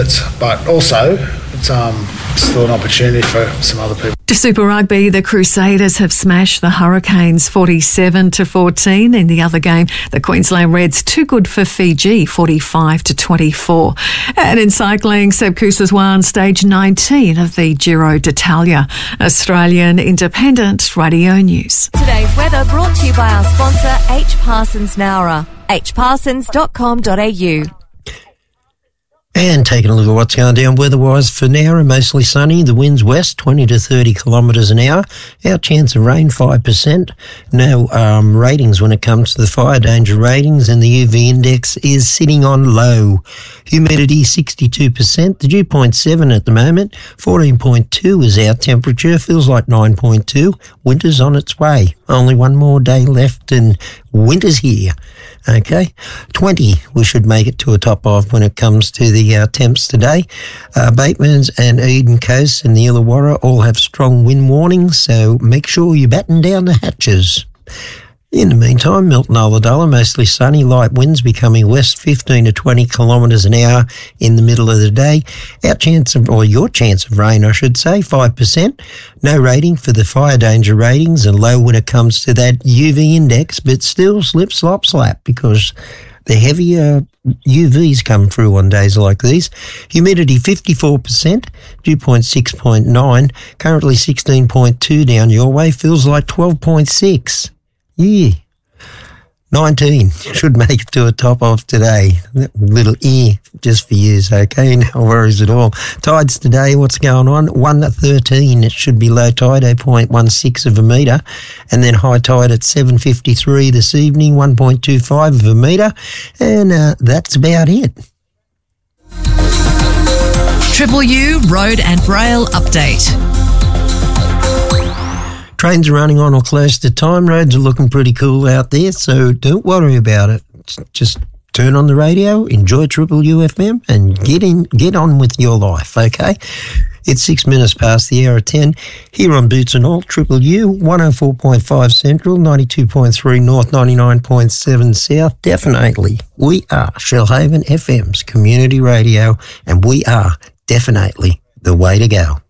it, but also it's still an opportunity for some other people. To Super Rugby, the Crusaders have smashed the Hurricanes 47-14. In the other game, the Queensland Reds too good for Fiji 45-24. And in cycling, Seb Kuss won stage 19 of the Giro d'Italia. Australian Independent Radio News. Today's weather brought to you by our sponsor H. Parsons Nowra, hparsons.com.au. And taking a look at what's going down weather-wise for now, mostly sunny. The wind's west, 20 to 30 kilometres an hour. Our chance of rain, 5%. No ratings when it comes to the fire danger ratings, and the UV index is sitting on low. Humidity, 62%. The dew point 7 at the moment. 14.2 is our temperature. Feels like 9.2. Winter's on its way. Only one more day left and winter's here. Okay, 20 we should make it to a top of when it comes to the temps today. Batemans and Eden Coast and the Illawarra all have strong wind warnings, so make sure you batten down the hatches. In the meantime, Milton Ulladulla, mostly sunny, light winds becoming west 15 to 20 kilometres an hour in the middle of the day. Your chance of rain, I should say, 5%. No rating for the fire danger ratings and low when it comes to that UV index, but still slip, slop, slap because the heavier UVs come through on days like these. Humidity 54%, dew point 6.9, currently 16.2 down your way, feels like 12.6. Yeah, 19 should make it to a top of today. Little just for you, okay? No worries at all. Tides today, what's going on? 1:13, it should be low tide, 0.16 of a metre. And then high tide at 7:53 this evening, 1.25 of a metre. And that's about it. Triple U Road and Rail Update. Trains are running on or close to time. Roads are looking pretty cool out there, so don't worry about it. Just turn on the radio, enjoy Triple U FM, and get on with your life, okay? It's 6 minutes past the hour of 10 here on Boots and All, Triple U, 104.5 Central, 92.3 North, 99.7 South. Definitely, we are Shellhaven FM's community radio, and we are definitely the way to go.